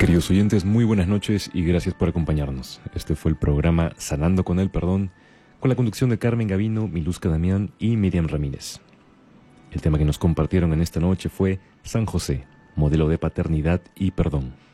Queridos oyentes, muy buenas noches y gracias por acompañarnos. Este fue el programa Sanando con el Perdón, con la conducción de Carmen Gavino, Miluska Damián y Miriam Ramírez. El tema que nos compartieron en esta noche fue San José, modelo de paternidad y perdón.